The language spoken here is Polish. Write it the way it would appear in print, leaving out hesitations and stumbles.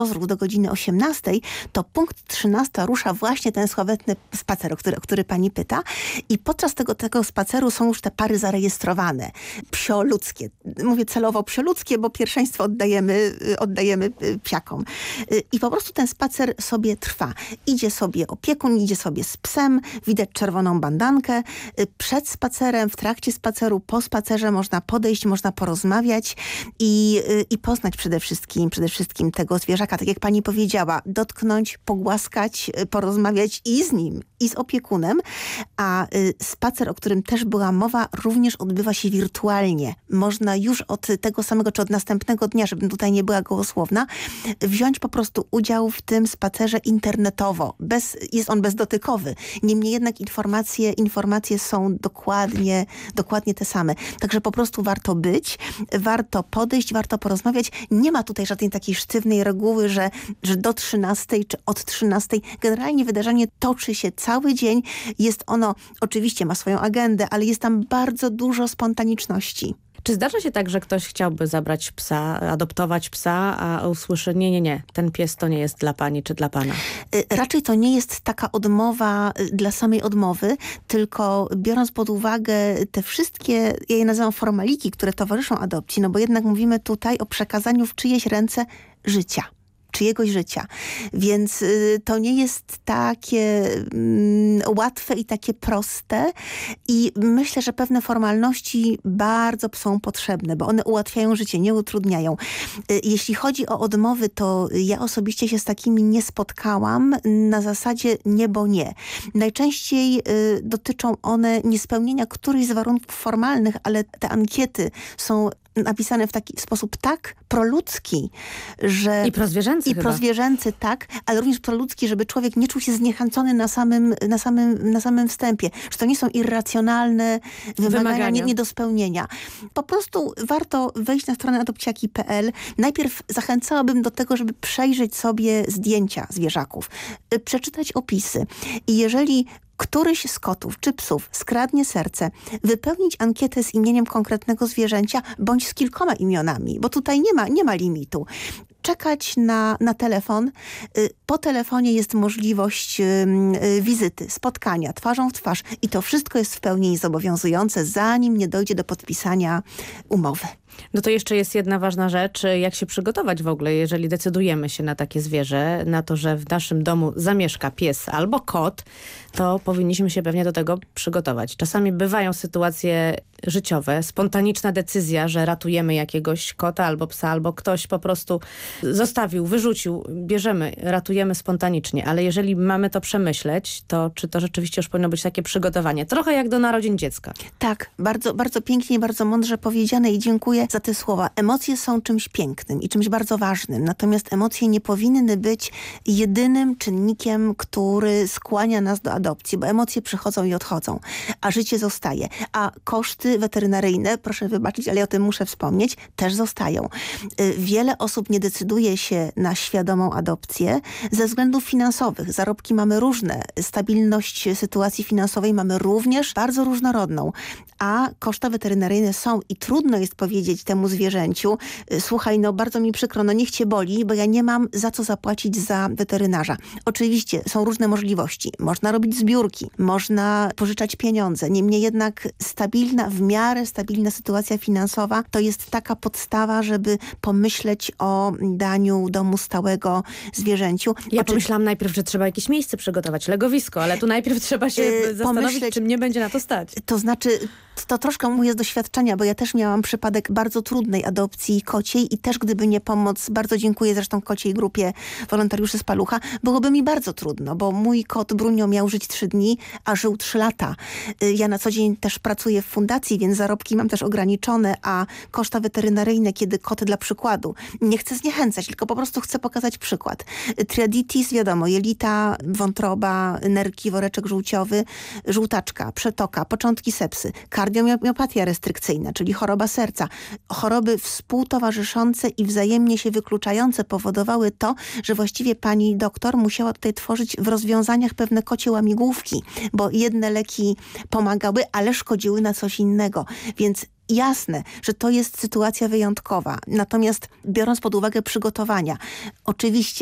rozruch do godziny 18, to punkt 13 rusza właśnie ten sławetny spacer, o który pani pyta. I podczas tego spaceru są już te pary zarejestrowane. Psioludzkie. Mówię celowo psioludzkie, bo pierwszeństwo oddajemy psiakom. I po prostu ten spacer sobie trwa. Idzie sobie opiekun, idzie sobie z psem, widać czerwoną bandankę. Przed spacerem, w trakcie spaceru, po spacerze można podejść, można porozmawiać i poznać przede wszystkim tego zwierzaka. Tak jak pani powiedziała, dotknąć, pogłaskać, porozmawiać i z nim, i z opiekunem. A spacer, o którym też była mowa, również odbywa się wirtualnie. Można już od tego samego, czy od następnego dnia, żebym tutaj nie była gołosłowna, wziąć po prostu udział w tym spacerze internetowo. Jest on bezdotykowy. Niemniej jednak informacje są dokładnie te same. Także po prostu warto być, warto podejść, warto porozmawiać. Nie ma tutaj żadnej takiej sztywnej reguły, że do 13 czy od 13. Generalnie wydarzenie toczy się cały dzień. Jest ono, oczywiście ma swoją agendę, ale jest tam bardzo dużo spontaniczności. Czy zdarza się tak, że ktoś chciałby zabrać psa, adoptować psa, a usłyszy nie, ten pies to nie jest dla pani czy dla pana? Raczej to nie jest taka odmowa dla samej odmowy, tylko biorąc pod uwagę te wszystkie, ja je nazywam formaliki, które towarzyszą adopcji, no bo jednak mówimy tutaj o przekazaniu w czyjeś ręce życia. Czyjegoś życia. Więc to nie jest takie łatwe i takie proste i myślę, że pewne formalności bardzo są potrzebne, bo one ułatwiają życie, nie utrudniają. Jeśli chodzi o odmowy, to ja osobiście się z takimi nie spotkałam na zasadzie nie, bo nie. Najczęściej dotyczą one niespełnienia którychś z warunków formalnych, ale te ankiety są napisane w taki sposób tak proludzki, że... I prozwierzęcy prozwierzęcy, tak, ale również proludzki, żeby człowiek nie czuł się zniechęcony na samym wstępie. Że to nie są irracjonalne wymagania nie do spełnienia. Po prostu warto wejść na stronę adopciaki.pl. Najpierw zachęcałabym do tego, żeby przejrzeć sobie zdjęcia zwierzaków, przeczytać opisy. I jeżeli któryś z kotów czy psów skradnie serce, wypełnić ankietę z imieniem konkretnego zwierzęcia, bądź z kilkoma imionami, bo tutaj nie ma limitu. Czekać na telefon. Po telefonie jest możliwość wizyty, spotkania twarzą w twarz i to wszystko jest w pełni zobowiązujące, zanim nie dojdzie do podpisania umowy. No to jeszcze jest jedna ważna rzecz, jak się przygotować w ogóle, jeżeli decydujemy się na takie zwierzę, na to, że w naszym domu zamieszka pies albo kot, to powinniśmy się pewnie do tego przygotować. Czasami bywają sytuacje życiowe, spontaniczna decyzja, że ratujemy jakiegoś kota albo psa, albo ktoś po prostu zostawił, wyrzucił, bierzemy, ratujemy spontanicznie, ale jeżeli mamy to przemyśleć, to czy to rzeczywiście już powinno być takie przygotowanie? Trochę jak do narodzin dziecka. Tak, bardzo, bardzo pięknie i bardzo mądrze powiedziane i dziękuję za te słowa. Emocje są czymś pięknym i czymś bardzo ważnym, natomiast emocje nie powinny być jedynym czynnikiem, który skłania nas do adopcji, bo emocje przychodzą i odchodzą, a życie zostaje, a koszty weterynaryjne, proszę wybaczyć, ale ja o tym muszę wspomnieć, też zostają. Wiele osób nie decyduje się na świadomą adopcję ze względów finansowych. Zarobki mamy różne, stabilność sytuacji finansowej mamy również bardzo różnorodną, a koszta weterynaryjne są i trudno jest powiedzieć temu zwierzęciu, słuchaj, no bardzo mi przykro, no niech cię boli, bo ja nie mam za co zapłacić za weterynarza. Oczywiście są różne możliwości. Można robić zbiórki, można pożyczać pieniądze. Niemniej jednak w miarę stabilna sytuacja finansowa to jest taka podstawa, żeby pomyśleć o daniu domu stałego zwierzęciu. Ja pomyślałam najpierw, że trzeba jakieś miejsce przygotować, legowisko, ale tu najpierw trzeba się zastanowić, czy mnie będzie na to stać. To znaczy, to troszkę mówię z doświadczenia, bo ja też miałam przypadek bardzo trudnej adopcji kociej i też gdyby nie pomoc, bardzo dziękuję zresztą kociej grupie wolontariuszy z Palucha, byłoby mi bardzo trudno, bo mój kot Brunio miał żyć 3 dni, a żył 3 lata. Ja na co dzień też pracuję w fundacji, więc zarobki mam też ograniczone, a koszta weterynaryjne, kiedy kot dla przykładu, nie chcę zniechęcać, tylko po prostu chcę pokazać przykład. Triaditis, wiadomo, jelita, wątroba, nerki, woreczek żółciowy, żółtaczka, przetoka, początki sepsy, kardiomiopatia restrykcyjna, czyli choroba serca. Choroby współtowarzyszące i wzajemnie się wykluczające powodowały to, że właściwie pani doktor musiała tutaj tworzyć w rozwiązaniach pewne kocie łamigłówki, bo jedne leki pomagały, ale szkodziły na coś innego. Więc jasne, że to jest sytuacja wyjątkowa. Natomiast biorąc pod uwagę przygotowania, oczywiście